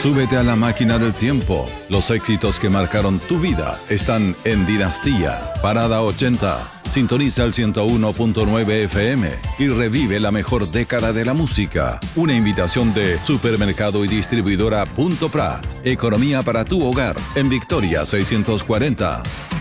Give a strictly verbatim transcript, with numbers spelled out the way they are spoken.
Súbete a la máquina del tiempo. Los éxitos que marcaron tu vida están en Dinastía, Parada ochenta. Sintoniza el ciento uno punto nueve F M y revive la mejor década de la música. Una invitación de Supermercado y Distribuidora Punto Prat. Economía para tu hogar en Victoria seiscientos cuarenta.